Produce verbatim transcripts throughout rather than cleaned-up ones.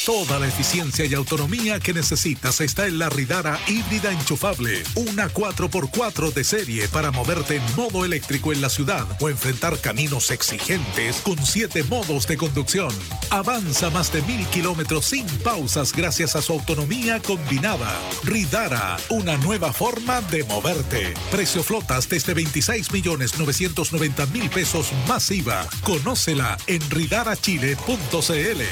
Toda la eficiencia y autonomía que necesitas está en la Ridara híbrida enchufable. Una cuatro por cuatro de serie para moverte en modo eléctrico en la ciudad o enfrentar caminos exigentes con siete modos de conducción. Avanza más de mil kilómetros sin pausas gracias a su autonomía combinada. Ridara, una nueva forma de moverte. Precio flotas desde veintiséis millones novecientos noventa mil pesos más I V A. Conócela en ridara chile punto c l.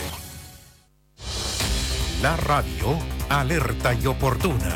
La radio alerta y oportuna.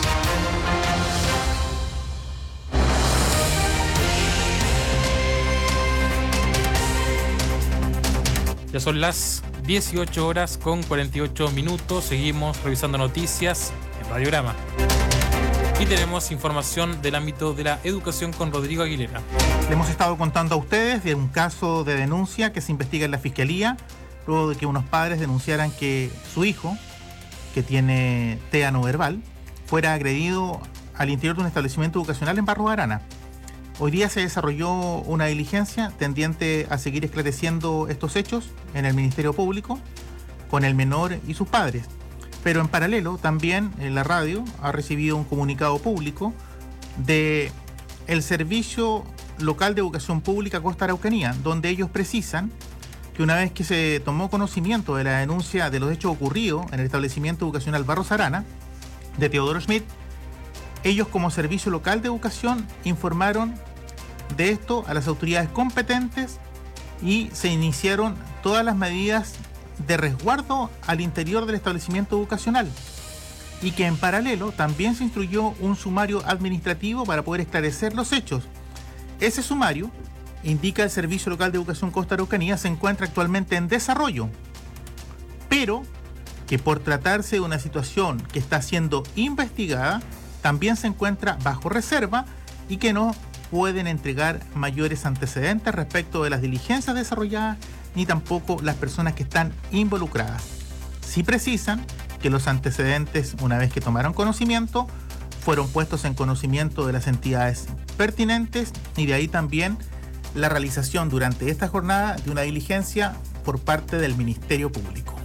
Ya son las dieciocho horas con cuarenta y ocho minutos. Seguimos revisando noticias en Radiograma. Y tenemos información del ámbito de la educación con Rodrigo Aguilera. Le hemos estado contando a ustedes de un caso de denuncia que se investiga en la Fiscalía, luego de que unos padres denunciaran que su hijo, que tiene T E A no verbal, fuera agredido al interior de un establecimiento educacional en Barros Arana. Hoy día se desarrolló una diligencia tendiente a seguir esclareciendo estos hechos en el Ministerio Público con el menor y sus padres. Pero en paralelo también en la radio ha recibido un comunicado público de el Servicio Local de Educación Pública Costa Araucanía, donde ellos precisan que una vez que se tomó conocimiento de la denuncia de los hechos ocurridos en el establecimiento educacional Barros Arana de Teodoro Schmidt, ellos como Servicio Local de Educación informaron de esto a las autoridades competentes y se iniciaron todas las medidas de resguardo al interior del establecimiento educacional, y que en paralelo también se instruyó un sumario administrativo para poder esclarecer los hechos. Ese sumario, indica el Servicio Local de Educación Costa Araucanía, se encuentra actualmente en desarrollo, pero que por tratarse de una situación que está siendo investigada, también se encuentra bajo reserva y que no pueden entregar mayores antecedentes respecto de las diligencias desarrolladas ni tampoco las personas que están involucradas. Sí precisan que los antecedentes, una vez que tomaron conocimiento, fueron puestos en conocimiento de las entidades pertinentes, y de ahí también la realización durante esta jornada de una diligencia por parte del Ministerio Público.